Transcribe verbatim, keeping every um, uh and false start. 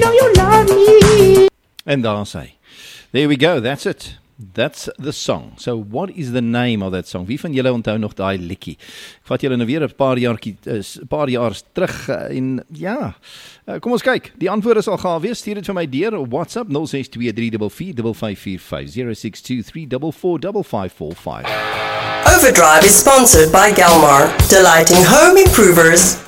know you love me. En daar sê. There we go, that's it. That's the song. So what is the name of that song? Wie van julle onthou nog daai liedjie? Ek vat julle nou weer 'n paar jaartjie, 'n paar jaar terug en ja, kom ons kyk. Die antwoord is al gaaf wees. Stuur dit vir my deur op WhatsApp zero six two three four four five five four five zero six two three four four five five four five. Overdrive is sponsored by Galmar, delighting home improvers.